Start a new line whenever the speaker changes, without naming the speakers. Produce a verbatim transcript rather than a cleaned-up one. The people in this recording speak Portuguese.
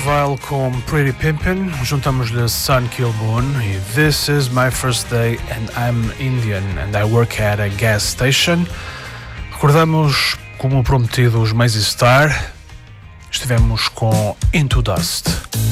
Vile com Pretty Pimpin', juntamos-lhe Sun Kil Moon e This Is My First Day and I'm Indian and I Work at a Gas Station. Recordamos, como prometido, os Mazy Star. Estivemos com Into Dust.